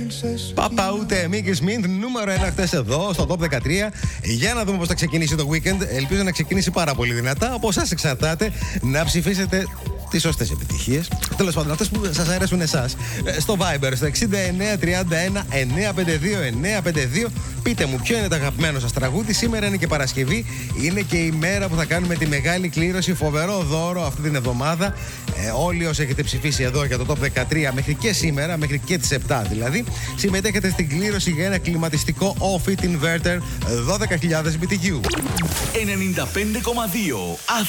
Παπα ούτε Μίκη Σμιθ, νούμερο 1 χτες εδώ στο Top 13. Για να δούμε πώς θα ξεκινήσει το weekend. Ελπίζω να ξεκινήσει πάρα πολύ δυνατά. Από εσάς εξαρτάται να ψηφίσετε τις σωστές επιτυχίες. Τέλος πάντων, αυτές που σας αρέσουν εσάς. Στο Viber, στο 6931-952-952. Πείτε μου ποιο είναι το αγαπημένο σας τραγούδι. Σήμερα είναι και Παρασκευή. Είναι και η μέρα που θα κάνουμε τη μεγάλη κλήρωση. Φοβερό δώρο αυτή την εβδομάδα. Όλοι όσοι έχετε ψηφίσει εδώ για το Top 13 μέχρι και σήμερα, μέχρι και τις 7 δηλαδή, συμμετέχετε στην κλήρωση για ένα κλιματιστικό off-fit inverter 12.000 BTU. 95,2